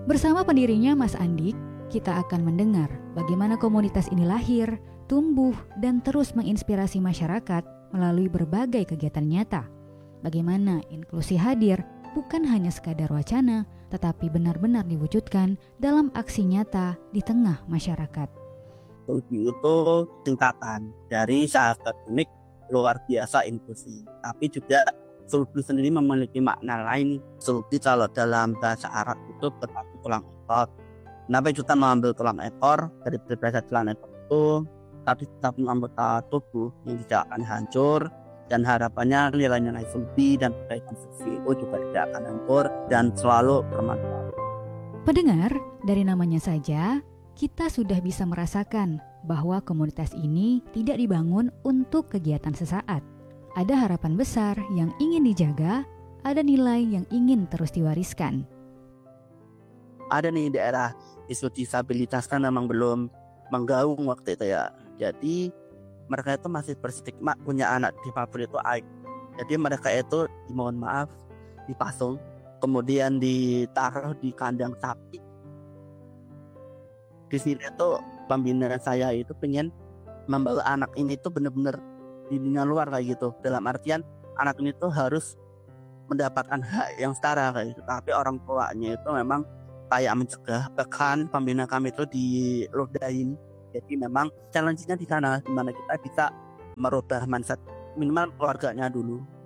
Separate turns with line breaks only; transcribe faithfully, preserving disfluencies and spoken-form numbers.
Bersama pendirinya Mas Andik, kita akan mendengar bagaimana komunitas ini lahir, tumbuh, dan terus menginspirasi masyarakat melalui berbagai kegiatan nyata. Bagaimana inklusi hadir bukan hanya sekadar wacana, tetapi benar-benar diwujudkan dalam aksi nyata di tengah masyarakat.
Sulbi itu tingkatan dari sahabat unik luar biasa inklusi, tapi juga Sulbi sendiri memiliki makna lain. Sulbi kalau dalam bahasa Arab itu berarti tulang ekor. Kenapa kita mengambil tulang ekor? Dari berbahasa tulang ekor itu tapi tetap anggota tubuh yang tidak akan hancur, dan harapannya nilai-nilai Sulbi dan kebaikan Sulbi itu juga tidak akan hancur dan selalu bermanfaat.
Pendengar, dari namanya saja kita sudah bisa merasakan bahwa komunitas ini tidak dibangun untuk kegiatan sesaat. Ada harapan besar yang ingin dijaga, ada nilai yang ingin terus diwariskan.
Ada nih daerah isu disabilitas kan memang belum menggaung waktu itu ya. Jadi mereka itu masih berstigma punya anak difabel itu aib. Jadi mereka itu dimohon maaf dipasung, kemudian ditaruh di kandang sapi. Di sini tuh pembina saya itu pengen membawa anak ini tuh benar-benar di dunia luar kayak gitu. Dalam artian anak ini tuh harus mendapatkan hak yang setara kayak gitu. Tapi orang tuanya itu memang kayak mencegah. Bahkan pembina kami itu diludahin. Jadi memang challenge-nya di sana, dimana kita bisa merubah mindset minimal keluarganya dulu.